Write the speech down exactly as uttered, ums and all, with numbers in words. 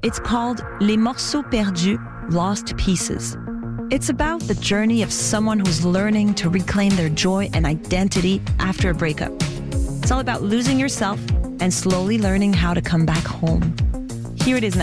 It's called Les Morceaux Perdus, Lost Pieces. It's about the journey of someone who's learning to reclaim their joy and identity after a breakup. It's all about losing yourself and slowly learning how to come back home. Here it is now.